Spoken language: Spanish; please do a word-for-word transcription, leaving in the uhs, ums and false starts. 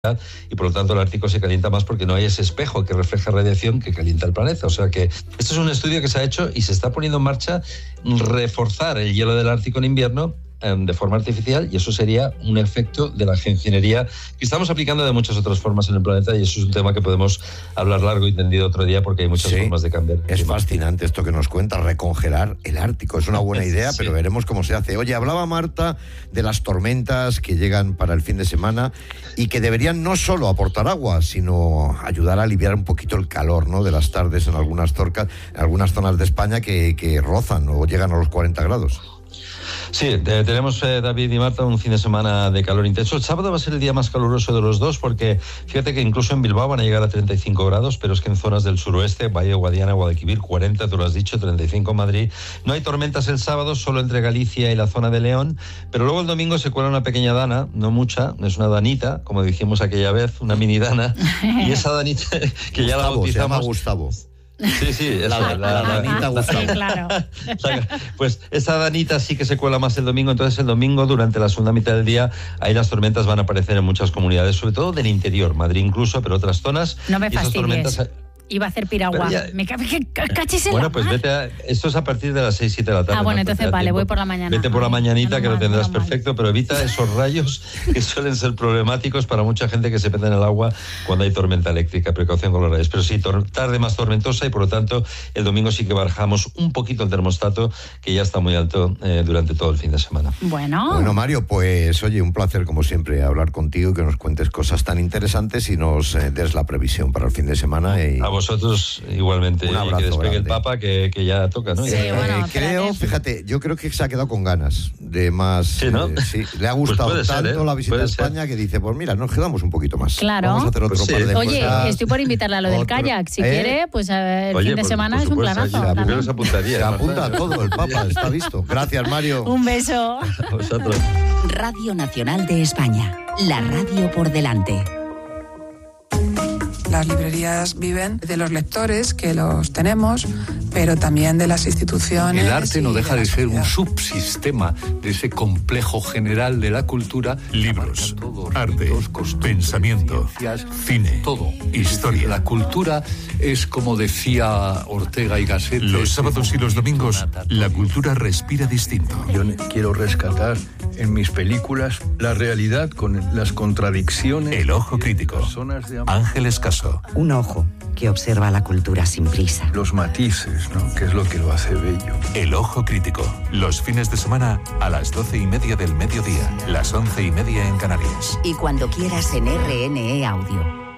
y por lo tanto el Ártico se calienta más porque no hay ese espejo que refleja radiación que calienta el planeta. O sea que esto es un estudio que se ha hecho y se está poniendo en marcha reforzar el hielo del Ártico en invierno eh, de forma artificial, y eso sería un efecto de la geoingeniería que estamos aplicando de muchas otras formas en el planeta, y eso es un tema que podemos hablar largo y tendido otro día porque hay muchas sí, formas de cambiar. Es fascinante esto que nos cuenta, recongelar el Ártico. Es una buena idea, sí, pero veremos cómo se hace. Oye, hablaba Marta de las tormentas que llegan para el fin de semana y que deberían no solo aportar agua, sino ayudar a aliviar un poquito el calor, ¿no?, de las tardes en algunas, torcas, en algunas zonas de España que, que rozan o llegan a los cuarenta grados. Sí, eh, tenemos, eh, David y Marta, un fin de semana de calor intenso. El sábado va a ser el día más caluroso de los dos porque fíjate que incluso en Bilbao van a llegar a treinta y cinco grados, pero es que en zonas del suroeste, Valle, Guadiana, Guadalquivir, cuarenta, tú lo has dicho, treinta y cinco en Madrid. No hay tormentas el sábado, solo entre Galicia y la zona de León, pero luego el domingo se cuela una pequeña dana, no mucha, es una danita, como dijimos aquella vez, una mini dana, y esa danita que ya Gustavo, la bautizamos... se llama Gustavo. Sí, sí, esa, la, la, la, la danita Gustavo. Sí, claro. Pues esa danita sí que se cuela más el domingo, entonces el domingo durante la segunda mitad del día ahí las tormentas van a aparecer en muchas comunidades, sobre todo del interior, Madrid incluso, pero otras zonas. No me fastidies. Tormentas... Iba a hacer piragua. Ya... Me cachis. Bueno, pues vete a... Esto es a partir de las seis, siete de la tarde. Ah, bueno, ¿no? entonces vale, tiempo. Voy por la mañana. Vete por la mañanita, no que mal, lo tendrás no perfecto, pero evita esos rayos que suelen ser problemáticos para mucha gente que se mete en el agua cuando hay tormenta eléctrica. Precaución con los rayos. Pero sí, tor- tarde más tormentosa, y por lo tanto el domingo sí que bajamos un poquito el termostato, que ya está muy alto eh, durante todo el fin de semana. Bueno. Bueno, Mario, pues oye, un placer como siempre hablar contigo y que nos cuentes cosas tan interesantes y nos eh, des la previsión para el fin de semana. Y... A vosotros igualmente, un abrazo, y que despegue grande. el Papa, que, que ya toca, ¿no? Sí, ya, bueno, eh, creo, fíjate, yo creo que se ha quedado con ganas de más. Sí, ¿no? Eh, sí, le ha gustado pues tanto ser, ¿eh? la visita Puede a España ser. que dice, pues mira, nos quedamos un poquito más. Claro. Vamos a hacer otro Pues sí. par de Oye, cosas. estoy por invitarle a lo del Otro- kayak. Si ¿Eh? quiere, pues eh, el Oye, fin de por- semana por es un supuesto, planazo. ya, también. primero se apuntaría. Se apunta a todo el Papa, está visto. Gracias, Mario. Un beso. A vosotros. Radio Nacional de España, la radio por delante. Las librerías viven de los lectores, que los tenemos, pero también de las instituciones. El arte no deja de, de ser sociedad. un subsistema de ese complejo general de la cultura. Libros, todos, arte, mitos, costumbres, pensamiento, ciencias, cine, todo. historia. La cultura es, como decía Ortega y Gasset, Los sábados y los domingos, la cultura respira distinto. Yo quiero rescatar en mis películas la realidad con las contradicciones. El ojo crítico. Ángeles Caso. Un ojo que observa la cultura sin prisa. Los matices, ¿no?, que es lo que lo hace bello. El ojo crítico. Los fines de semana a las doce y media del mediodía, las once y media en Canarias. Y cuando quieras en R N E Audio.